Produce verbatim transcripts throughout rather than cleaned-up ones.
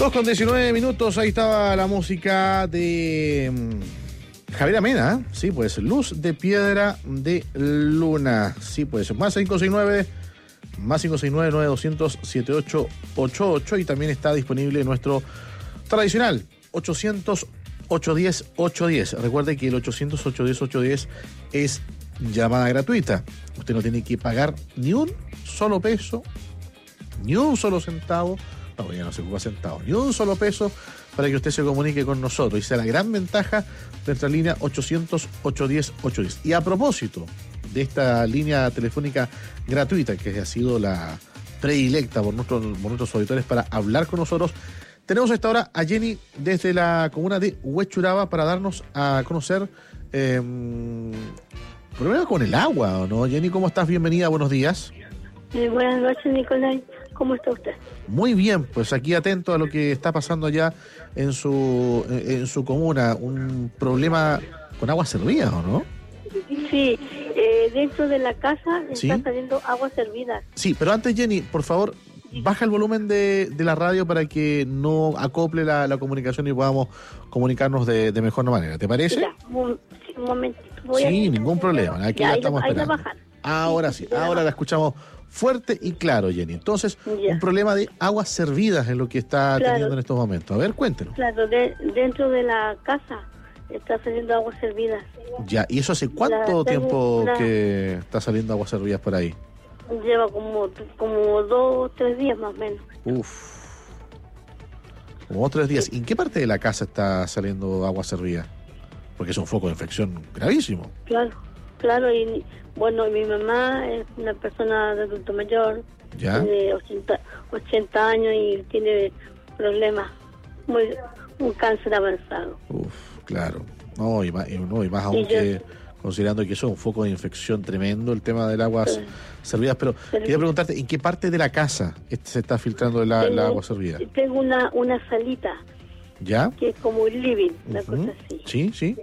dos con diecinueve minutos, ahí estaba la música de Javier Amena, ¿eh? Sí, pues, Luz de Piedra de Luna. Sí, pues, más cinco seis nueve, más cinco seis nueve, nueve dos cero cero, siete ocho ocho ocho, y también está disponible nuestro tradicional ochocientos, ochocientos diez, ochocientos diez. Recuerde que el ochocientos, ochocientos diez, ochocientos diez es llamada gratuita. Usted no tiene que pagar ni un solo peso, ni un solo centavo. No, ya no se ocupa centavos, ni un solo peso para que usted se comunique con nosotros. Y sea la gran ventaja de nuestra línea ochocientos, ochocientos diez, ochocientos diez. Y a propósito de esta línea telefónica gratuita, que ha sido la predilecta por nuestros, por nuestros auditores para hablar con nosotros, tenemos a esta hora a Jenny desde la comuna de Huechuraba para darnos a conocer eh, problemas con el agua, ¿no? Jenny, ¿cómo estás? Bienvenida, buenos días. Eh, buenas noches, Nicolás. ¿Cómo está usted? Muy bien, pues aquí atento a lo que está pasando allá en su en su comuna. Un problema con aguas servidas, ¿o no? Sí, eh, dentro de la casa ¿Sí? están saliendo aguas servidas. Sí, pero antes, Jenny, por favor, baja el volumen de, de la radio para que no acople la, la comunicación y podamos comunicarnos de, de mejor manera. ¿Te parece? Ya, un, un momentito. Voy Sí, a... ningún problema. Aquí Ya, la ahí estamos la- ahí la esperando. bajan. Ahora sí, ahora la escuchamos fuerte y claro, Jenny. Entonces, Ya. un problema de aguas servidas es lo que está Claro. teniendo en estos momentos. A ver, cuéntenos. Claro, de, dentro de la casa está saliendo aguas servidas. Ya, ¿y eso hace cuánto La tengo- tiempo la- que está saliendo aguas servidas por ahí? Lleva como, como dos, tres días más o menos. Uf. Como tres días. ¿Y en qué parte de la casa está saliendo agua servida? Porque es un foco de infección gravísimo. Claro, claro. Y bueno, mi mamá es una persona de adulto mayor. ¿Ya? Tiene ochenta, ochenta años y tiene problemas, muy, un cáncer avanzado. Uf, claro. No, y más, y, no, y más Y aún yo- que considerando que eso es un foco de infección tremendo, el tema del agua Sí. servidas. Pero Pero- quería preguntarte, ¿en qué parte de la casa este se está filtrando la, Tengo- la agua servida? Tengo una, una salita ¿Ya? que es como un living, una Ujú. cosa así. Sí, sí.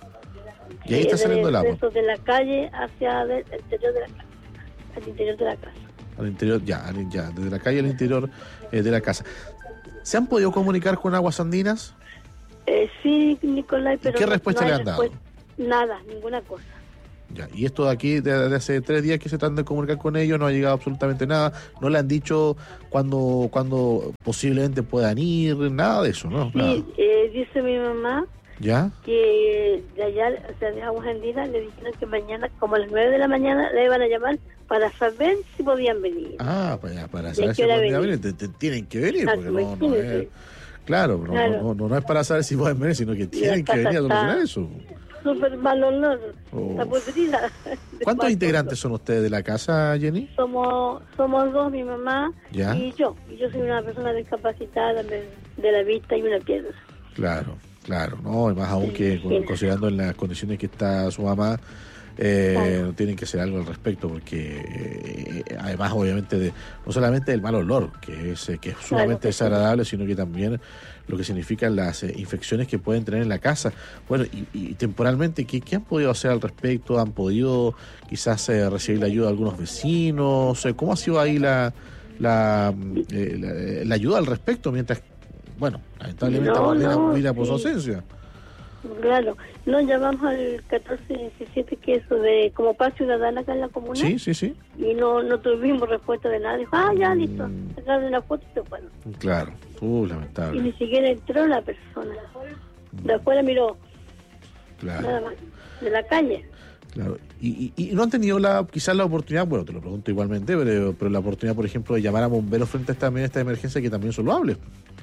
Mm. Y ahí está Eh, saliendo el de- agua. Eso de la calle hacia el interior de la casa. Al interior de la casa. Al interior, ya, al- ya, desde la calle al interior eh, de la casa. ¿Se han podido comunicar con Aguas Andinas? Eh, sí, Nicolás, pero qué no- respuesta no hay le han dado? respuesta. Nada, ninguna cosa. Ya, y esto de aquí, de, de hace tres días que se tratan de comunicar con ellos, no ha llegado absolutamente nada. No le han dicho cuándo cuando posiblemente puedan ir, nada de eso, ¿no? Nada. Sí, eh, dice mi mamá ¿Ya? que de allá, o sea, de Aguas Andinas, le dijeron que mañana, como a las nueve de la mañana, le iban a llamar para saber si podían venir. Ah, para, para ¿De saber qué si hora pueden venir? venir, te- te- tienen que venir, Ah, porque no, no imagínese. es... Claro, no, Claro. No, no, no es para saber si pueden venir, sino que tienen que casa venir a solucionar está- eso. Súper mal olor, Oh. está podrida. De ¿Cuántos paso. integrantes son ustedes de la casa, Jenny? Somos, somos dos, mi mamá Ya. y yo. Y yo soy una persona discapacitada de, de la vista y una pierna. Claro, claro, no, y más aún Sí, que con- sí. considerando en las condiciones que está su mamá, eh, Claro. tienen que hacer algo al respecto, porque eh, además obviamente de, no solamente del mal olor, que es, eh, que es sumamente que sí. desagradable, sino que también lo que significan las eh, infecciones que pueden tener en la casa. Bueno, y, y temporalmente, ¿qué, ¿qué han podido hacer al respecto? ¿Han podido quizás eh, recibir la ayuda de algunos vecinos? Eh, ¿Cómo ha sido ahí la, la, eh, la, la ayuda al respecto? Mientras, bueno, lamentablemente No, Guardena no, mira por su sí. ausencia. Claro, no llamamos al catorce diecisiete, que es eso de como paz ciudadana acá en la comuna. Sí, sí, sí. Y no, no tuvimos respuesta de nada. Dijo, ah, ya, listo. Mm. Sacaron una foto y se fueron. Claro. Uh, Y lamentable. ni siquiera entró la persona. De afuera miró, nada Claro, más. De la calle. claro. Y, y, y no han tenido la quizás la oportunidad, bueno, te lo pregunto igualmente, pero, pero la oportunidad, por ejemplo, de llamar a bomberos frente a esta, a esta emergencia que también son loables.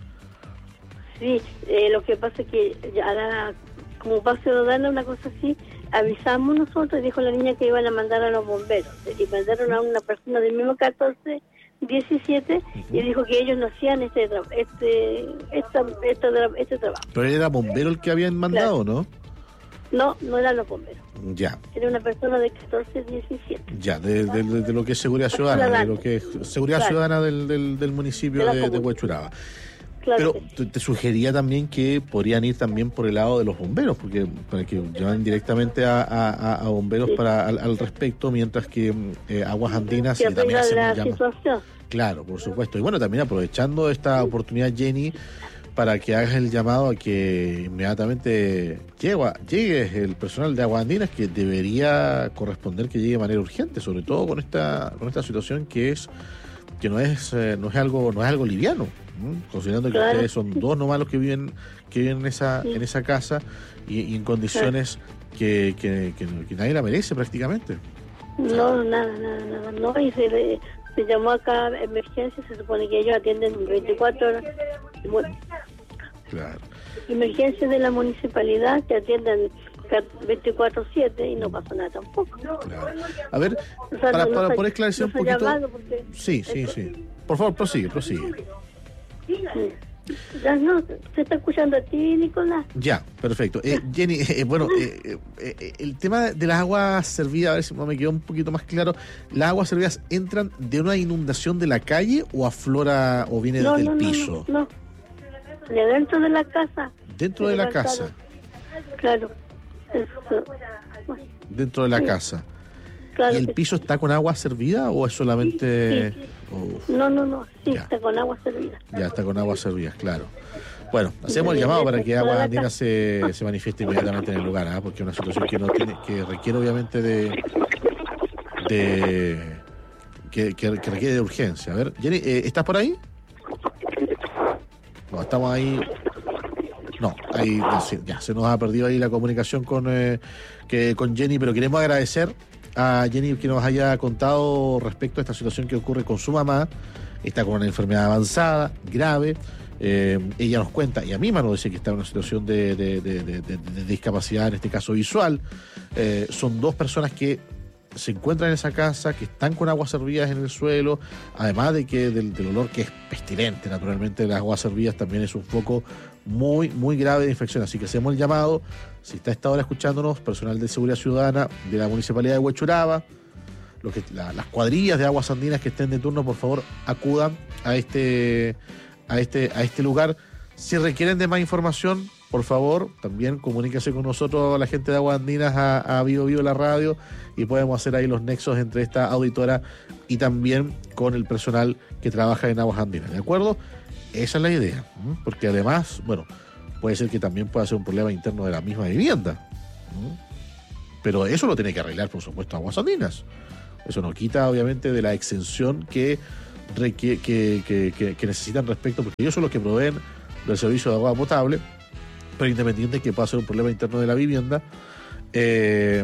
Sí, eh, lo que pasa es que ya ahora, como paz ciudadana, una cosa así, avisamos nosotros y dijo la niña que iban a mandar a los bomberos. Y mandaron a una persona del mismo catorce diecisiete y dijo que ellos no hacían este tra- este esta, este, tra- este trabajo. Pero era bombero el que habían mandado, ¿no? No, no eran los bomberos. Ya, Era una persona de catorce diecisiete. ya, de, de- de- de lo que es seguridad ciudadana, de lo que es seguridad Claro. ciudadana del, del, del municipio De la de, de comuna. Huechuraba. Claro. Pero que sí. te, te sugería también que podrían ir también por el lado de los bomberos, porque para que llevan directamente a, a, a bomberos Sí. para al, al respecto, mientras que eh, Aguas Andinas Que y también arregla hacen la un llama- situación. Claro, por supuesto. Y bueno, también aprovechando esta oportunidad, Jenny, para que hagas el llamado a que inmediatamente llegue, llegue el personal de Aguas Andinas, que debería corresponder que llegue de manera urgente, sobre todo con esta con esta situación que es que no es eh, no es algo no es algo liviano, ¿m? Considerando que claro. ustedes son dos nomás los que viven que viven en esa sí. en esa casa y, y en condiciones claro. que, que, que, que nadie la merece prácticamente. No, nada, nada, nada, no, y se, le, se llamó acá a emergencia, se supone que ellos atienden veinticuatro horas. Bueno, claro. Emergencias de la municipalidad que atienden veinticuatro siete y no pasa nada tampoco. Claro. A ver, o sea, para, no, para no poder esclarecer no un poquito. Porque sí, sí, esto... sí. Por favor, prosigue, prosigue. Sí. Ya no, se está escuchando a ti, Nicolás. Ya, perfecto. Eh, Jenny, eh, bueno, eh, eh, el tema de las aguas servidas, a ver si me quedó un poquito más claro. ¿Las aguas servidas entran de una inundación de la calle o aflora o viene no, desde no, el no, piso? No, no, de dentro de la casa. ¿Dentro de la casa? Claro. Eso. Dentro de la sí. casa. Claro. ¿Y el piso está con agua servida o es solamente...? Sí, sí. No, no, no, sí, ya. Está con agua servida. Ya, está con agua servida, claro. Bueno, hacemos el llamado para que Aguas Andinas se, se manifieste inmediatamente en el lugar, ¿eh? Porque es una situación que no tiene, que requiere obviamente de... de que, que, que requiere de urgencia. A ver, Jenny, eh, ¿estás por ahí? No, estamos ahí... No, ahí ya se nos ha perdido ahí la comunicación con, eh, que, con Jenny, pero queremos agradecer a Jenny que nos haya contado respecto a esta situación que ocurre con su mamá. Está con una enfermedad avanzada, grave. Eh, ella nos cuenta, y a mí me nos dice que está en una situación de, de, de, de, de, de discapacidad, en este caso visual. Eh, son dos personas que se encuentran en esa casa, que están con aguas servidas en el suelo, además de que del, del olor que es pestilente, naturalmente, de las aguas servidas también es un foco muy, muy grave de infección. Así que hacemos el llamado, si está a esta hora escuchándonos, personal de seguridad ciudadana de la municipalidad de Huechuraba, lo que, la, las cuadrillas de Aguas Andinas que estén de turno, por favor, acudan a este, a este, a este lugar. Si requieren de más información, por favor, también comuníquese con nosotros, la gente de Aguas Andinas, a, a Vivo Vivo la radio, y podemos hacer ahí los nexos entre esta auditora y también con el personal que trabaja en Aguas Andinas, ¿de acuerdo? Esa es la idea, ¿m? Porque además, bueno, puede ser que también pueda ser un problema interno de la misma vivienda, ¿m? Pero eso lo tiene que arreglar, por supuesto, Aguas Andinas. Eso no quita, obviamente, de la exención que, que, que, que, que necesitan respecto, porque ellos son los que proveen del servicio de agua potable, pero independiente de que pueda ser un problema interno de la vivienda, eh,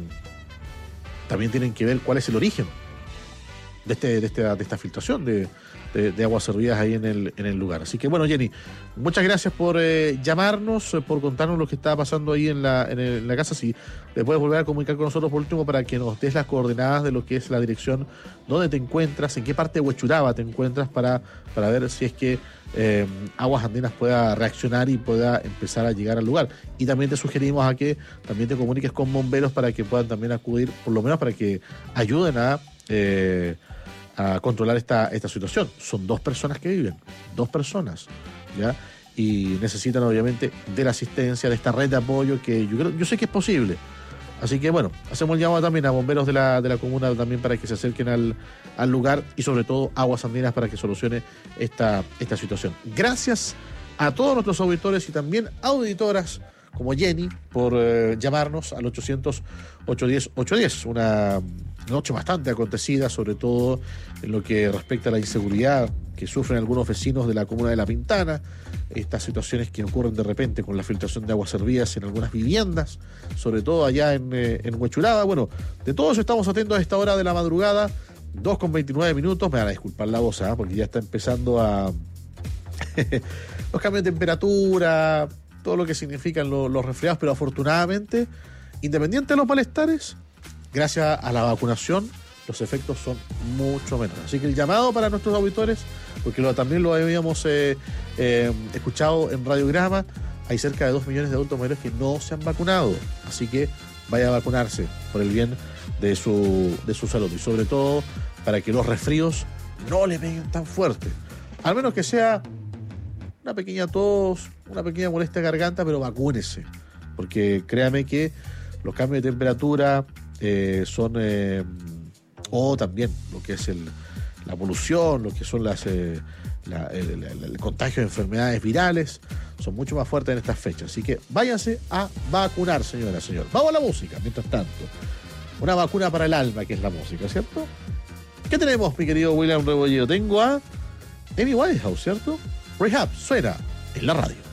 también tienen que ver cuál es el origen de, este, de, este, de esta filtración de, de, de aguas servidas ahí en el, en el lugar. Así que bueno, Jenny, muchas gracias por eh, llamarnos, eh, por contarnos lo que está pasando ahí en la, en, el, en la casa. Si te puedes volver a comunicar con nosotros por último para que nos des las coordenadas de lo que es la dirección, dónde te encuentras, en qué parte de Huechuraba te encuentras, para, para ver si es que eh, Aguas Andinas pueda reaccionar y pueda empezar a llegar al lugar. Y también te sugerimos a que también te comuniques con bomberos para que puedan también acudir, por lo menos para que ayuden a... Eh, a controlar esta, esta situación. Son dos personas que viven, dos personas, ¿ya? Y necesitan obviamente de la asistencia, de esta red de apoyo que yo creo, yo sé que es posible. Así que bueno, hacemos el llamado también a bomberos de la, de la comuna también para que se acerquen al, al lugar, y sobre todo Aguas Andinas para que solucione esta, esta situación. Gracias a todos nuestros auditores y también auditoras como Jenny por eh, llamarnos al ochocientos, ochocientos diez, ochocientos diez. Una noche bastante acontecida, sobre todo en lo que respecta a la inseguridad que sufren algunos vecinos de la comuna de La Pintana, estas situaciones que ocurren de repente con la filtración de aguas servidas en algunas viviendas, sobre todo allá en, eh, en Huechuraba. Bueno, de todo eso estamos atentos a esta hora de la madrugada, dos con veintinueve minutos. Me van a disculpar la voz, ¿eh? Porque ya está empezando a los cambios de temperatura, todo lo que significan lo, los resfriados, pero afortunadamente, independiente de los malestares, gracias a la vacunación, los efectos son mucho menores. Así que el llamado para nuestros auditores, porque lo, también lo habíamos eh, eh, escuchado en Radiograma, hay cerca de dos millones de adultos mayores que no se han vacunado. Así que vaya a vacunarse por el bien de su, de su salud, y sobre todo para que los resfríos no le peguen tan fuerte. Al menos que sea una pequeña tos, una pequeña molestia de garganta, pero vacúnese. Porque créame que los cambios de temperatura... Eh, son eh, o también lo que es el la polución, lo que son las eh, la, el, el, el contagio de enfermedades virales, son mucho más fuertes en estas fechas. Así que váyanse a vacunar, señora, señor. Vamos a la música, mientras tanto. Una vacuna para el alma, que es la música, ¿cierto? ¿Qué tenemos, mi querido William Rebolledo? Tengo a Amy Winehouse, ¿cierto? Rehab, suena en la radio.